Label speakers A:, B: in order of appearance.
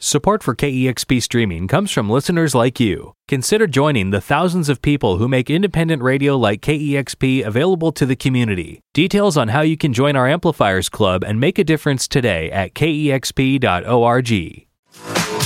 A: Support for KEXP Streaming comes from listeners like you. Consider joining the thousands of people who make independent radio like KEXP available to the community. Details on how you can join our Amplifiers Club and make a difference today at kexp.org.